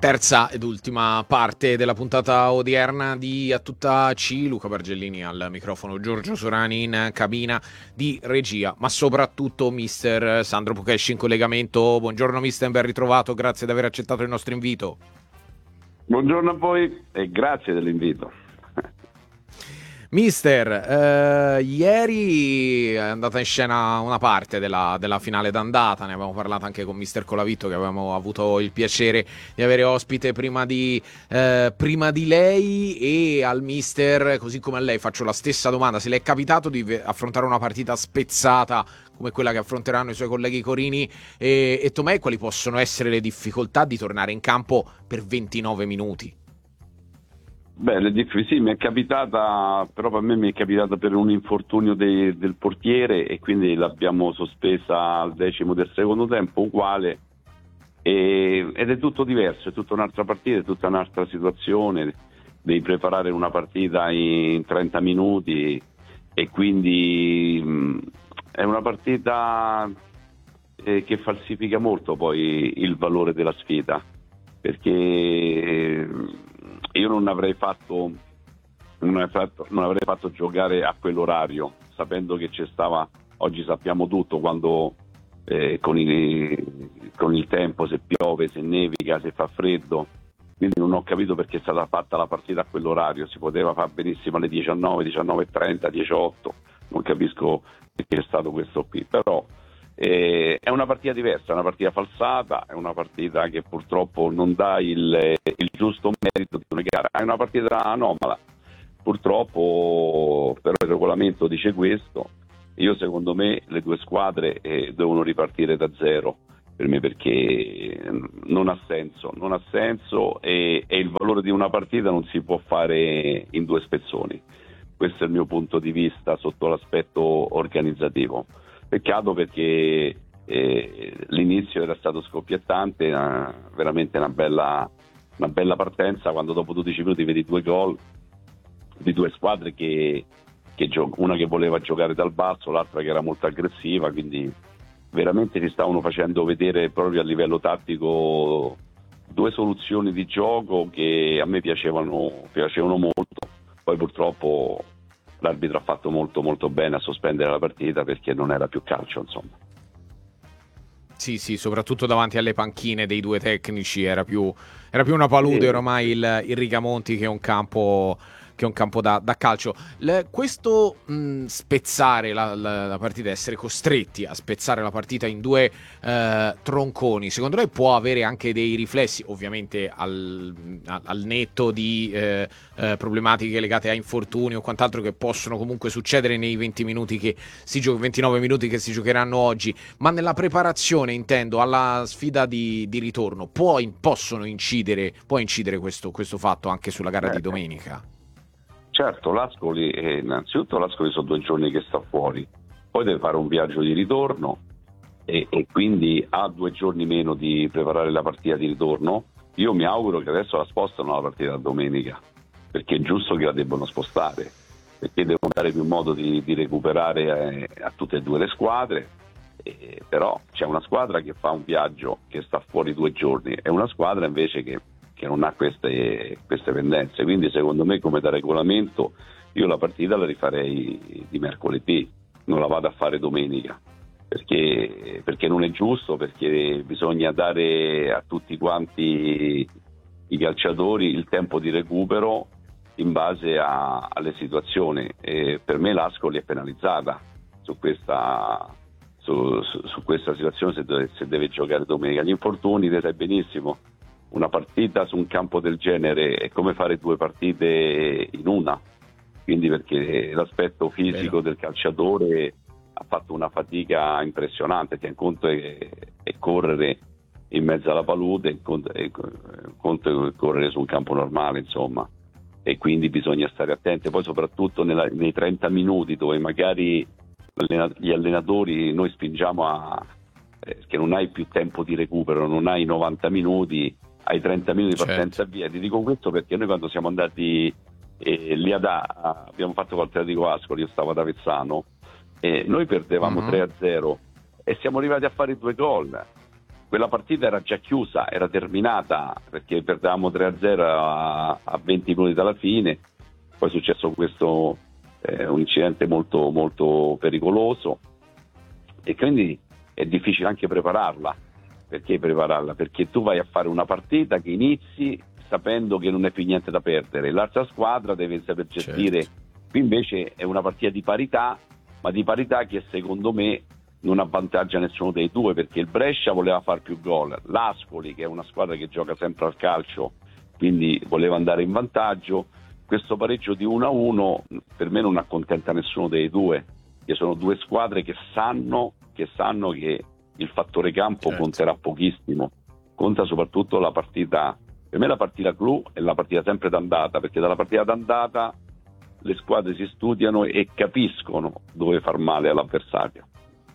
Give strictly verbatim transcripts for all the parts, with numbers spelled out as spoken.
Terza ed ultima parte della puntata odierna di A Tutta C. Luca Bargellini al microfono, Giorgio Sorani in cabina di regia, ma soprattutto mister Sandro Pucesci in collegamento. Buongiorno mister, ben ritrovato, grazie di aver accettato il nostro invito. Buongiorno a voi e grazie dell'invito. Mister, eh, ieri è andata in scena una parte della, della finale d'andata, ne avevamo parlato anche con mister Colavitto, che avevamo avuto il piacere di avere ospite prima di, eh, prima di lei, e al mister, così come a lei, faccio la stessa domanda: se le è capitato di affrontare una partita spezzata come quella che affronteranno i suoi colleghi Corini e, e Tomei, quali possono essere le difficoltà di tornare in campo per ventinove minuti? Beh, le diff- sì, mi è capitata, però per me mi è capitata per un infortunio de- del portiere e quindi l'abbiamo sospesa al decimo del secondo tempo, uguale, e- ed è tutto diverso, è tutta un'altra partita, è tutta un'altra situazione, devi preparare una partita in trenta minuti e quindi mh, è una partita eh, che falsifica molto poi il valore della sfida, perché io non avrei fatto non avrei fatto, non avrei fatto giocare a quell'orario, sapendo che c'è stava, oggi sappiamo tutto, quando eh, con, il, con il tempo, se piove, se nevica, se fa freddo, quindi non ho capito perché è stata fatta la partita a quell'orario, si poteva fare benissimo alle diciannove, diciannove e trenta, diciotto, non capisco perché è stato questo qui, però Eh, è una partita diversa, è una partita falsata, è una partita che purtroppo non dà il, il giusto merito di una gara, è una partita anomala, purtroppo, però il regolamento dice questo. Io secondo me le due squadre eh, devono ripartire da zero per me, perché non ha senso, non ha senso e, e il valore di una partita non si può fare in due spezzoni. Questo è il mio punto di vista sotto l'aspetto organizzativo. Peccato perché eh, l'inizio era stato scoppiettante, una, veramente una bella, una bella partenza, quando dopo dodici minuti vedi due gol di due squadre che, che gio- una che voleva giocare dal basso, l'altra che era molto aggressiva, quindi veramente si stavano facendo vedere proprio a livello tattico due soluzioni di gioco che a me piacevano, piacevano molto. Poi purtroppo l'arbitro ha fatto molto molto bene a sospendere la partita, perché non era più calcio, insomma. Sì, sì, soprattutto davanti alle panchine dei due tecnici era più, era più una palude ormai il, il Rigamonti che un campo, che un campo da, da calcio. Le, questo mh, spezzare la, la, la partita, essere costretti a spezzare la partita in due eh, tronconi, secondo lei può avere anche dei riflessi, ovviamente al, al netto di eh, eh, problematiche legate a infortuni o quant'altro che possono comunque succedere nei venti minuti che si gio- ventinove minuti che si giocheranno oggi, ma nella preparazione, intendo, alla sfida di, di ritorno, può, possono incidere, può incidere questo, questo fatto anche sulla gara Eh, di domenica? Certo, l'Ascoli, eh, innanzitutto l'Ascoli sono due giorni che sta fuori, poi deve fare un viaggio di ritorno e, e quindi ha due giorni meno di preparare la partita di ritorno. Io mi auguro che adesso la spostano la partita da domenica, perché è giusto che la debbano spostare, perché devono dare più modo di, di recuperare eh, a tutte e due le squadre, eh, però c'è una squadra che fa un viaggio che sta fuori due giorni e una squadra invece che che non ha queste, queste pendenze, quindi secondo me, come da regolamento, io la partita la rifarei di mercoledì, non la vado a fare domenica, perché, perché non è giusto, perché bisogna dare a tutti quanti i calciatori il tempo di recupero in base a, alle situazioni, e per me l'Ascoli è penalizzata su questa, su, su, su questa situazione se deve, se deve giocare domenica. Gli infortuni, te sai benissimo, una partita su un campo del genere è come fare due partite in una, quindi perché l'aspetto fisico Vero. del calciatore ha fatto una fatica impressionante, che un conto è, è correre in mezzo alla palude, un conto è, un conto è correre su un campo normale, insomma, e quindi bisogna stare attenti, poi soprattutto nella, nei trenta minuti dove magari gli allenatori, noi spingiamo a eh, che non hai più tempo di recupero, non hai novanta minuti, ai trenta minuti di partenza, certo. Via. Ti dico questo perché noi quando siamo andati eh, lì ad A, abbiamo fatto col Atletico Ascoli, io stavo ad Avezzano, e noi perdevamo uh-huh. tre a zero e siamo arrivati a fare due gol, quella partita era già chiusa, era terminata, perché perdevamo tre a zero a, a venti minuti dalla fine. Poi è successo questo eh, un incidente molto, molto pericoloso, e quindi è difficile anche prepararla. Perché prepararla? Perché tu vai a fare una partita che inizi sapendo che non è più niente da perdere, l'altra squadra deve saper gestire. Certo. Qui invece è una partita di parità, ma di parità che secondo me non avvantaggia nessuno dei due, perché il Brescia voleva far più gol, l'Ascoli, che è una squadra che gioca sempre al calcio, quindi voleva andare in vantaggio. Questo pareggio di uno a uno per me non accontenta nessuno dei due, che sono due squadre che sanno che sanno che il fattore campo Certo. conterà pochissimo, conta soprattutto la partita. Per me la partita clou è la partita sempre d'andata, perché dalla partita d'andata le squadre si studiano e capiscono dove far male all'avversario.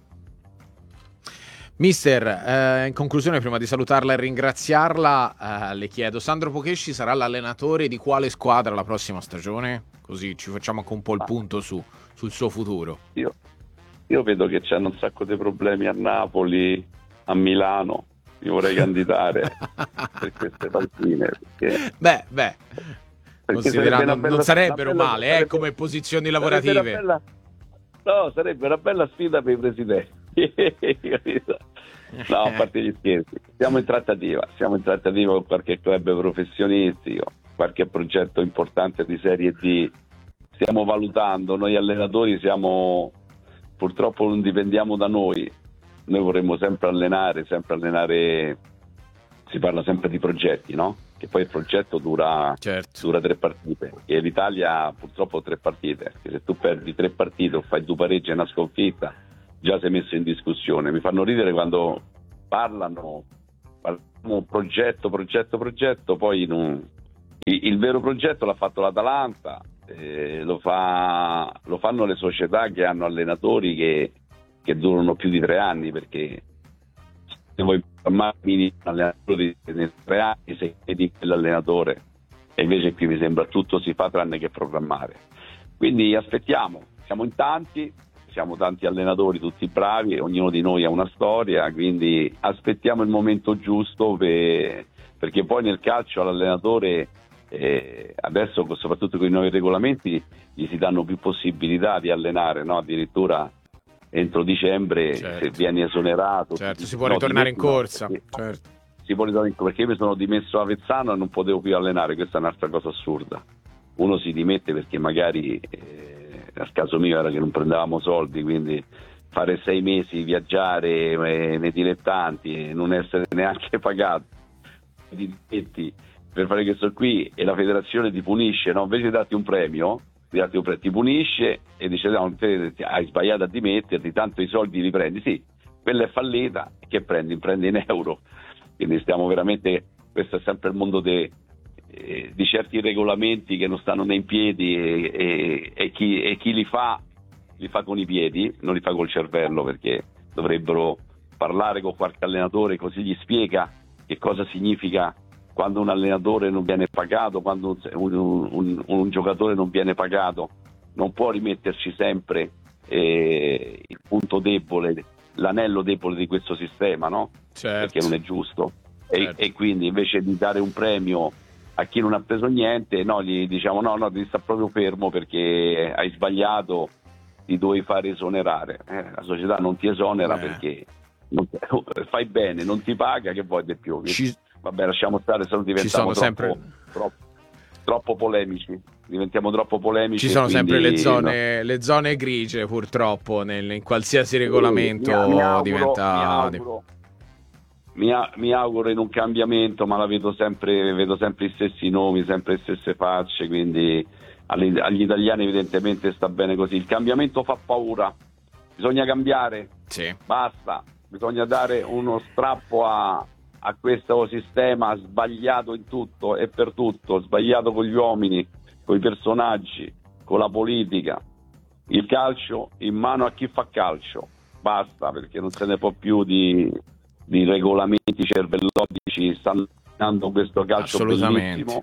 Mister, eh, in conclusione, prima di salutarla e ringraziarla, eh, le chiedo, Sandro Pocesci sarà l'allenatore di quale squadra la prossima stagione? Così ci facciamo anche un po' il punto su, sul suo futuro. Io, io vedo che c'hanno un sacco di problemi a Napoli, a Milano, mi vorrei candidare per queste partite. Perché, Beh, beh, perché considerando bella, non sarebbero bella, male, sarebbe, eh, come posizioni sarebbe lavorative. una bella, no, sarebbe una bella sfida per i presidenti. No, a parte gli scherzi, siamo in trattativa, siamo in trattativa con qualche club professionistico, qualche progetto importante di Serie D. Stiamo valutando, noi allenatori siamo, purtroppo non dipendiamo da noi, noi vorremmo sempre allenare, sempre allenare, si parla sempre di progetti, no? Che poi il progetto dura, Certo. dura tre partite, e l'Italia purtroppo ha tre partite, che se tu perdi tre partite o fai due pareggi e una sconfitta, già sei messo in discussione. Mi fanno ridere quando parlano, parlano progetto, progetto, progetto, poi non, il, il vero progetto l'ha fatto l'Atalanta, eh, lo, fa, lo fanno le società che hanno allenatori che, che durano più di tre anni, perché se vuoi formare un allenatore di tre anni sei di quell'allenatore, e invece qui mi sembra tutto si fa tranne che programmare. Quindi aspettiamo, siamo in tanti, siamo tanti allenatori, tutti bravi, ognuno di noi ha una storia, quindi aspettiamo il momento giusto, per, perché poi nel calcio all'allenatore eh, adesso soprattutto con i nuovi regolamenti gli si danno più possibilità di allenare, no? Addirittura entro dicembre, certo. se vieni esonerato, Certo, ti, si può no, ritornare in metti, corsa. No, certo. Si può ritornare in corsa, perché io mi sono dimesso a Avezzano e non potevo più allenare, questa è un'altra cosa assurda. Uno si dimette perché magari eh, nel caso mio era che non prendevamo soldi, quindi fare sei mesi, viaggiare eh, nei dilettanti e non essere neanche pagato, ti dimetti per fare questo qui e la federazione ti punisce, no? Invece di darti un premio, ti, darti un premio, ti punisce e dice no, te, hai sbagliato a dimetterti, tanto i soldi li prendi. Sì, quella è fallita, che prendi? Prendi in euro. Quindi stiamo veramente, questo è sempre il mondo de, eh, di certi regolamenti che non stanno né in piedi, e, e, e, chi, e chi li fa li fa con i piedi, non li fa col cervello, perché dovrebbero parlare con qualche allenatore, così gli spiega che cosa significa quando un allenatore non viene pagato, quando un, un, un, un giocatore non viene pagato. Non può rimetterci sempre eh, il punto debole, l'anello debole di questo sistema, no? Certo. Perché non è giusto. Certo. E, e quindi invece di dare un premio a chi non ha preso niente, no, gli diciamo no, no, devi stare proprio fermo perché hai sbagliato, ti dovevi fare esonerare. Eh, la società non ti esonera eh. perché non ti, fai bene, non ti paga, che vuoi di più? Ci... Vabbè, lasciamo stare, se non diventiamo troppo, sempre... troppo, troppo polemici. Diventiamo troppo polemici. Ci sono quindi, sempre le zone, no. le zone grigie, purtroppo, nel, in qualsiasi regolamento mi, mi auguro, diventa. Mi auguro, mi, mi auguro in un cambiamento, ma la vedo sempre, vedo sempre i stessi nomi, sempre le stesse facce, quindi agli, agli italiani evidentemente sta bene così. Il cambiamento fa paura, bisogna cambiare, sì. Basta, bisogna dare uno strappo a. a questo sistema sbagliato in tutto e per tutto, sbagliato con gli uomini, con i personaggi, con la politica. Il calcio in mano a chi fa calcio, basta, perché non se ne può più di, di regolamenti cervellotici. Stanno dando questo calcio bellissimo,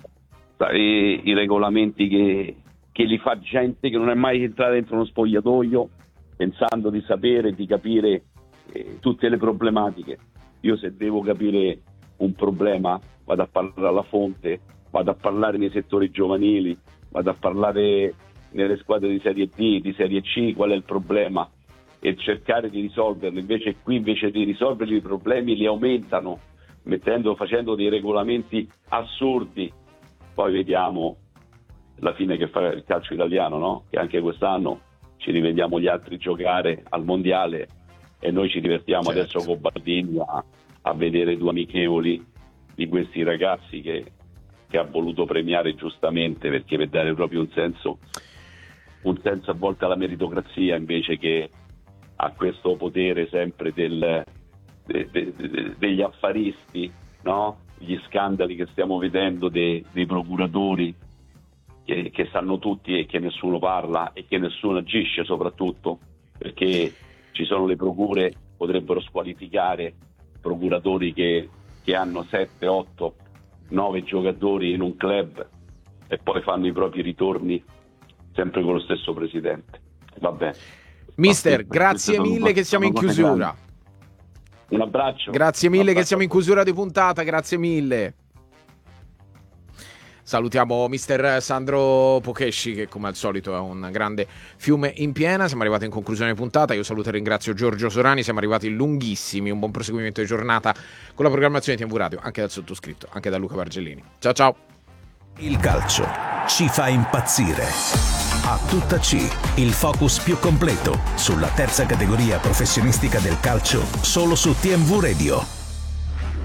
I, i regolamenti che, che li fa gente che non è mai entrata dentro uno spogliatoio pensando di sapere, di capire eh, tutte le problematiche. Io se devo capire un problema vado a parlare alla fonte, vado a parlare nei settori giovanili, vado a parlare nelle squadre di Serie D, di Serie C, qual è il problema, e cercare di risolverlo. Invece qui, invece di risolvere i problemi, li aumentano, mettendo, facendo dei regolamenti assurdi. Poi vediamo la fine che fa il calcio italiano, no? Che anche quest'anno ci rivediamo gli altri giocare al mondiale e noi ci divertiamo, certo, adesso con Baldini a, a vedere due amichevoli di questi ragazzi che, che ha voluto premiare giustamente, perché per dare proprio un senso un senso a volte alla meritocrazia, invece che a questo potere sempre del, de, de, de, degli affaristi, no? Gli scandali che stiamo vedendo dei, dei procuratori che, che sanno tutti e che nessuno parla e che nessuno agisce, soprattutto perché ci sono le procure, potrebbero squalificare procuratori che, che hanno sette, otto, nove giocatori in un club e poi fanno i propri ritorni sempre con lo stesso presidente. Va bene. Mister, grazie mille che siamo in chiusura. Un abbraccio. Grazie mille abbraccio. Che siamo in chiusura di puntata, grazie mille. Salutiamo mister Sandro Pokesci, che come al solito è un grande fiume in piena. Siamo arrivati in conclusione di puntata. Io saluto e ringrazio Giorgio Sorani. Siamo arrivati lunghissimi. Un buon proseguimento di giornata con la programmazione di T V Radio, anche dal sottoscritto, anche da Luca Bargellini. Ciao ciao. Il calcio ci fa impazzire. A tutta C, il focus più completo sulla terza categoria professionistica del calcio, solo su T V Radio.